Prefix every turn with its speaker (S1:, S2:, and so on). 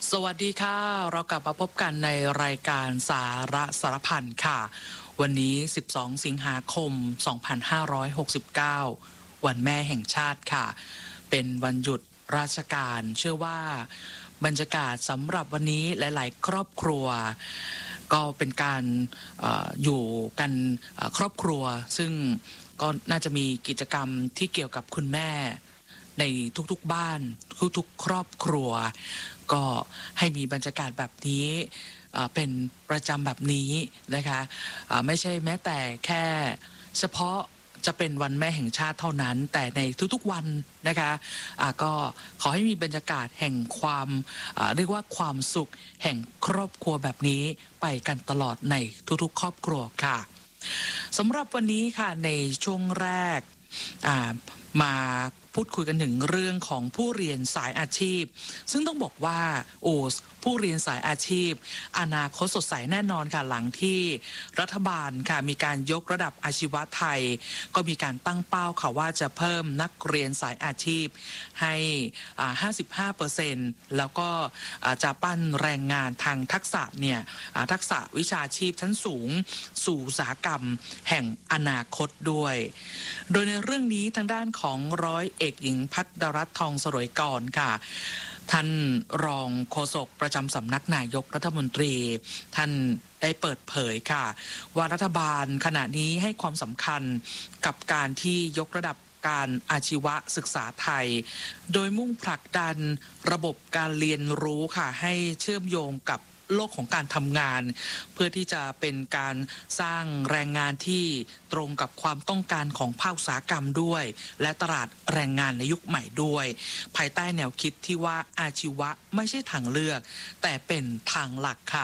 S1: สวัสดีค่ะเรากลับมาพบกันในรายการสาระสารพันค่ะวันนี้12สิงหาคม2569วันแม่แห่งชาติค่ะเป็นวันหยุดราชการเชื่อว่าบรรยากาศสำหรับวันนี้หลายๆครอบครัวก็เป็นการอยู่กันครอบครัวซึ่งก็น่าจะมีกิจกรรมที่เกี่ยวกับคุณแม่ในทุกๆบ้านทุกๆครอบครัวก็ให้มีบรรยากาศแบบนี้เป็นประจำแบบนี้นะคะไม่ใช่แม้แต่แค่เฉพาะจะเป็นวันแม่แห่งชาติเท่านั้นแต่ในทุกๆวันนะคะก็ขอให้มีบรรยากาศแห่งความเรียกว่าความสุขแห่งครอบครัวแบบนี้ไปกันตลอดในทุกๆครอบครัวค่ะสำหรับวันนี้ค่ะในช่วงแรกมาพูดคุยกันถึงเรื่องของผู้เรียนสายอาชีพซึ่งต้องบอกว่าผู้เรียนสายอาชีพอนาคตสดใสแน่นอนค่ะหลังที่รัฐบาลค่ะมีการยกระดับอาชีวะไทยก็มีการตั้งเป้าค่ะว่าจะเพิ่มนักเรียนสายอาชีพให้55%แล้วก็จะปั้นแรงงานทางทักษะเนี่ยทักษะวิชาชีพชั้นสูงสู่อุตสาหกรรมแห่งอนาคตด้วยโดยในเรื่องนี้ทางด้านของร้อยเอกหญิงพัดรัตน์ทองสรวยกรค่ะท่านรองโฆษกประจำสำนักนายกรัฐมนตรีท่านได้เปิดเผยค่ะว่ารัฐบาลขณะนี้ให้ความสำคัญกับการที่ยกระดับการอาชีวศึกษาไทยโดยมุ่งผลักดันระบบการเรียนรู้ค่ะให้เชื่อมโยงกับโลกของการทำงานเพื่อที่จะเป็นการสร้างแรงงานที่ตรงกับความต้องการของภาคอุตสาหกรรมด้วยและตลาดแรงงานในยุคใหม่ด้วยภายใต้แนวคิดที่ว่าอาชีวะไม่ใช่ทางเลือกแต่เป็นทางหลักค่ะ